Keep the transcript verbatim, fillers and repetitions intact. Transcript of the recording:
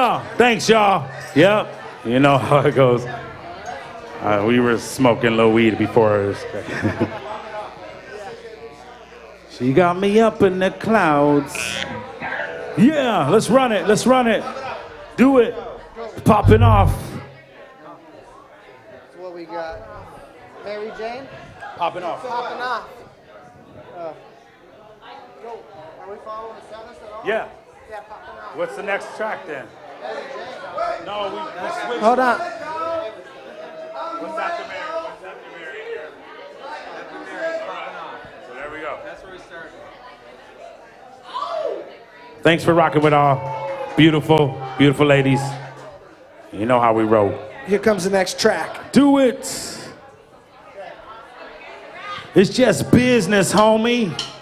y'all. Thanks, y'all. Yep. You know how it goes. Uh, we were smoking a little weed before. She got me up in the clouds. Yeah, let's run it. Let's run it. Do it. Popping off. That's what we got. Mary Jane? Popping off. Popping off. Uh, yo, are we following the set list at all? Yeah. Yeah, popping off. What's the next track then? No, we, we switched. Hold on. What's after Mary? What's after Mary? After Mary, popping off. So there we go. That's where we started. Thanks for rocking with all beautiful, beautiful ladies. You know how we roll. Here comes the next track. Do it. It's just business, homie.